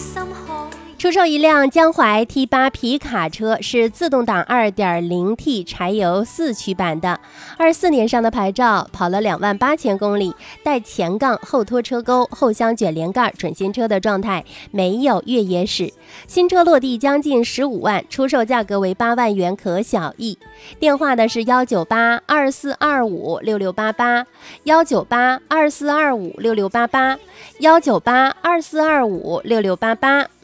出售一辆江淮 T8 皮卡车，是自动挡 2.0T 柴油4驱版的，24年上的牌照，跑了28000公里，带前杠、后拖车钩、后箱卷帘盖，准新车的状态，没有越野史。新车落地将近15万，出售价格为8万元可小议。电话的是19824256688 19824256688 19824256688。